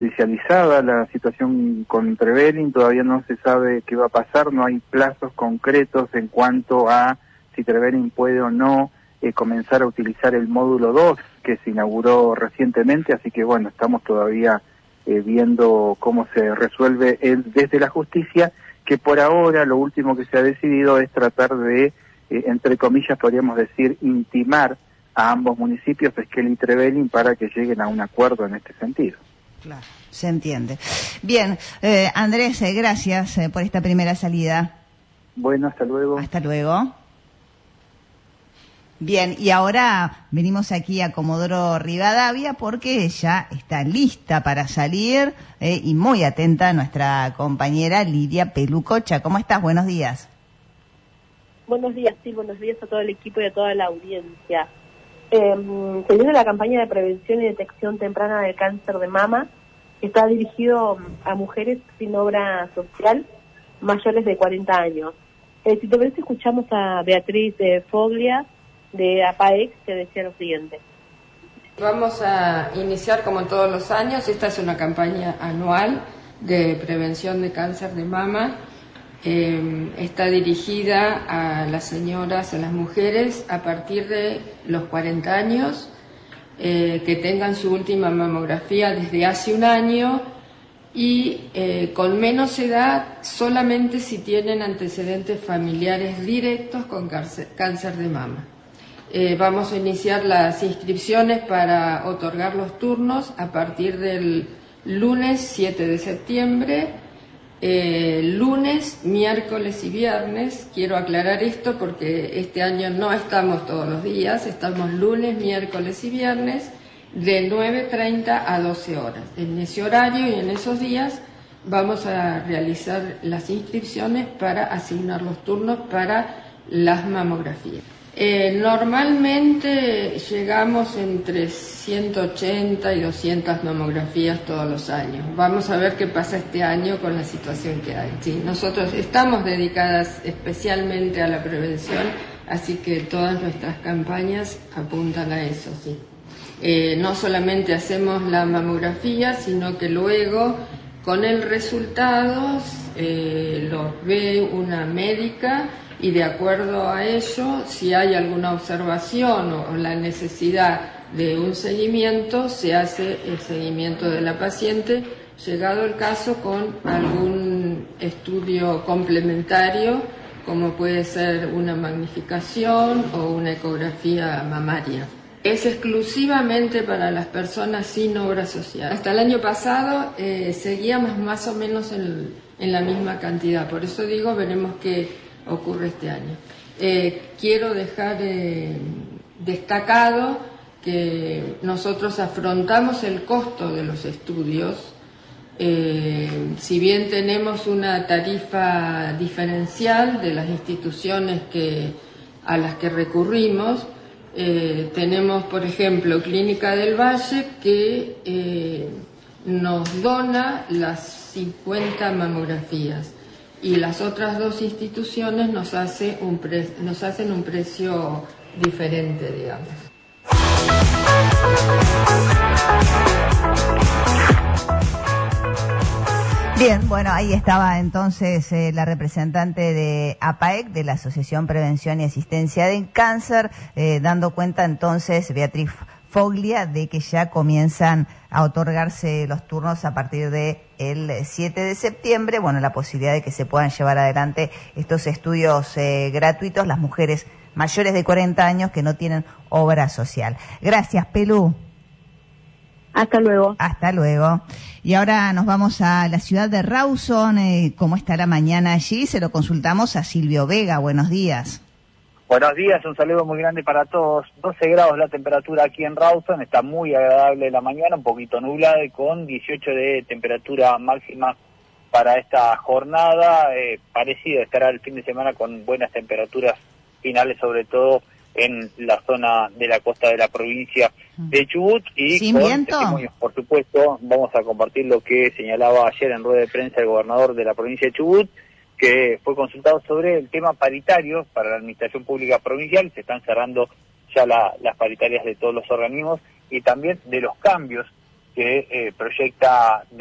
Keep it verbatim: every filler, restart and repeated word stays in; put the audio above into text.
judicializada la situación con Trevelin, todavía no se sabe qué va a pasar, no hay plazos concretos en cuanto a si Trevelin puede o no eh, comenzar a utilizar el módulo dos que se inauguró recientemente, así que bueno, estamos todavía eh, viendo cómo se resuelve el, desde la justicia, que por ahora lo último que se ha decidido es tratar de, eh, entre comillas podríamos decir, intimar a ambos municipios, Esquel y Trevelin, para que lleguen a un acuerdo en este sentido. Claro, se entiende. Bien, eh, Andrés, eh, gracias eh, por esta primera salida. Bueno, hasta luego. Hasta luego. Bien, y ahora venimos aquí a Comodoro Rivadavia porque ya está lista para salir eh, y muy atenta nuestra compañera Lidia Pelucocha. ¿Cómo estás? Buenos días. Buenos días, sí, buenos días a todo el equipo y a toda la audiencia. Eh, se viene la campaña de prevención y detección temprana del cáncer de mama, que está dirigido a mujeres sin obra social mayores de cuarenta años. Eh, si te parece, escuchamos a Beatriz eh, Foglia, de APAEX, que decía lo siguiente. Vamos a iniciar como todos los años, esta es una campaña anual de prevención de cáncer de mama. Eh, está dirigida a las señoras, a las mujeres a partir de los cuarenta años, eh, que tengan su última mamografía desde hace un año y eh, con menos edad solamente si tienen antecedentes familiares directos con cáncer, cáncer de mama. Eh, vamos a iniciar las inscripciones para otorgar los turnos a partir del lunes siete de septiembre. Eh, lunes, miércoles y viernes. Quiero aclarar esto porque este año no estamos todos los días, estamos lunes, miércoles y viernes de nueve treinta a doce horas. En ese horario y en esos días vamos a realizar las inscripciones para asignar los turnos para las mamografías. Eh, normalmente llegamos entre ciento ochenta y doscientas mamografías todos los años. Vamos a ver qué pasa este año con la situación que hay. Sí, nosotros estamos dedicadas especialmente a la prevención, así que todas nuestras campañas apuntan a eso. Sí. Eh, no solamente hacemos la mamografía, sino que luego con el resultado eh, lo ve una médica y de acuerdo a ello, si hay alguna observación o, o la necesidad de un seguimiento, se hace el seguimiento de la paciente, llegado el caso con algún estudio complementario, como puede ser una magnificación o una ecografía mamaria. Es exclusivamente para las personas sin obra social. Hasta el año pasado eh, seguíamos más o menos en, en la misma cantidad, por eso digo, veremos qué ocurre este año. Eh, quiero dejar eh, destacado que nosotros afrontamos el costo de los estudios, eh, si bien tenemos una tarifa diferencial de las instituciones que, a las que recurrimos. Eh, tenemos, por ejemplo, Clínica del Valle, que eh, nos dona las cincuenta mamografías y las otras dos instituciones nos, hace un pre nos hacen un precio diferente, digamos. Bien, bueno, ahí estaba entonces eh, la representante de APAEC, de la Asociación Prevención y Asistencia del Cáncer, eh, dando cuenta entonces, Beatriz Foglia, de que ya comienzan a otorgarse los turnos a partir de el siete de septiembre, bueno, la posibilidad de que se puedan llevar adelante estos estudios eh, gratuitos las mujeres mayores de cuarenta años que no tienen obra social. Gracias, Pelú. Hasta luego. Hasta luego. Y ahora nos vamos a la ciudad de Rawson. Eh, ¿Cómo está la mañana allí? Se lo consultamos a Silvio Vega. Buenos días. Buenos días, un saludo muy grande para todos. doce grados la temperatura aquí en Rawson, está muy agradable la mañana, un poquito nublada y con dieciocho de temperatura máxima para esta jornada. Eh, parecido estará el fin de semana con buenas temperaturas finales, sobre todo en la zona de la costa de la provincia de Chubut. Y ¿Sin con viento? testimonios, por supuesto, vamos a compartir lo que señalaba ayer en rueda de prensa el gobernador de la provincia de Chubut, que fue consultado sobre el tema paritario para la administración pública provincial. Se están cerrando ya la, las paritarias de todos los organismos y también de los cambios que eh, proyecta